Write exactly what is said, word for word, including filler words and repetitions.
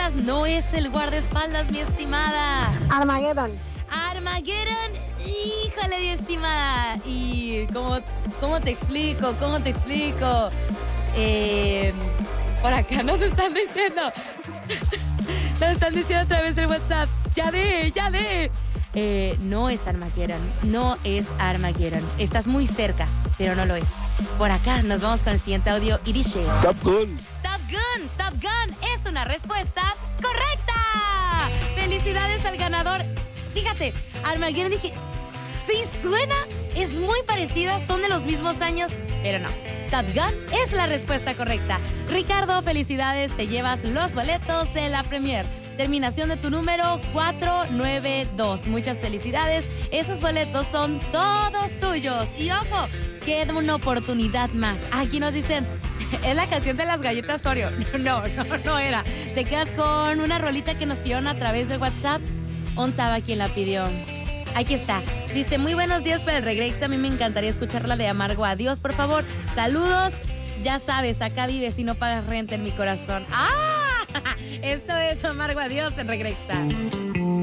guardaespaldas. No es el guardaespaldas, mi estimada. Armageddon. Armageddon. Híjole, mi estimada. Y cómo, cómo te explico, cómo te explico. Eh, por acá nos están diciendo. Nos están diciendo a través del WhatsApp. Ya ve, ya ve. Eh, no es Armageddon, no es Armageddon. Estás muy cerca, pero no lo es. Por acá nos vamos con el siguiente audio y dice... Top Gun. Top Gun, Top Gun es una respuesta correcta. Felicidades al ganador. Fíjate, Armageddon dije, sí suena, es muy parecida, son de los mismos años, pero no. Top Gun es la respuesta correcta. Ricardo, felicidades, te llevas los boletos de la premier. Terminación de tu número cuatro nueve dos. Muchas felicidades. Esos boletos son todos tuyos. Y ojo, queda una oportunidad más. Aquí nos dicen, es la canción de las galletas Oreo. No, no, no era. Te quedas con una rolita que nos pidieron a través de WhatsApp. ¿Ontaba quien la pidió? Aquí está. Dice, muy buenos días para el Regrex. A mí me encantaría escucharla de Amargo Adiós, por favor. Saludos. Ya sabes, acá vives y no pagas renta en mi corazón. ¡Ah! Esto es Amargo Adiós en Regrexa.